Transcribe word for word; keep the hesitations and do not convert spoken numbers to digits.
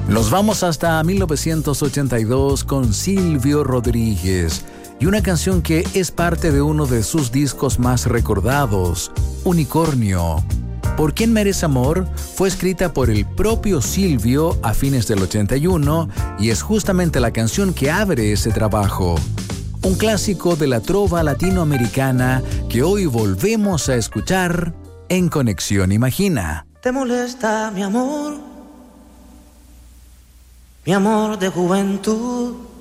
Nos vamos hasta mil novecientos ochenta y dos con Silvio Rodríguez y una canción que es parte de uno de sus discos más recordados, Unicornio. ¿Por quién merece amor? Fue escrita por el propio Silvio a fines del ochenta y uno y es justamente la canción que abre ese trabajo. Un clásico de la trova latinoamericana que hoy volvemos a escuchar en Conexión Imagina. ¿Te molesta, mi amor? Mi amor de juventud.